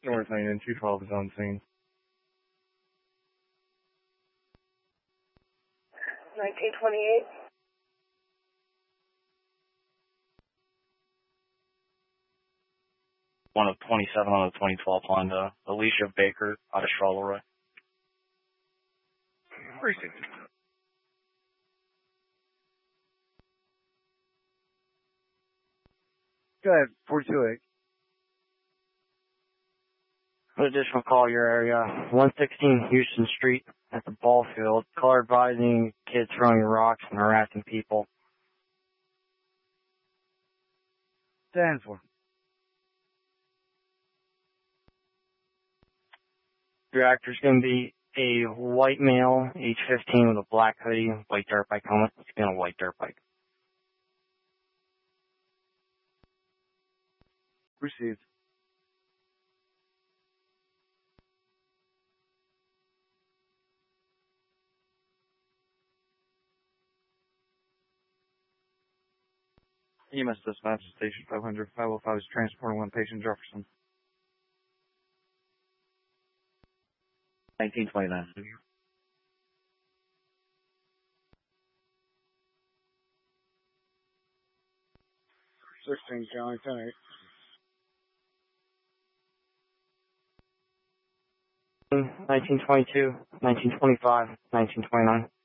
North 9 and 212 is on scene. 1928. One of 27 on the 2012 Honda. Alicia Baker out of Charleroi. Precinct. Go ahead, 428. An additional call your area. 116 Houston Street at the ball field. Caller advising kids throwing rocks and harassing people. 10-4. Your actor's going to be a white male, age 15, with a black hoodie, white dirt bike helmet. He's going on a white dirt bike. Received. EMS dispatch station 500. 505 is transporting one patient, Jefferson. 1929. 16 County 10-8. 1922, 1925, 1929.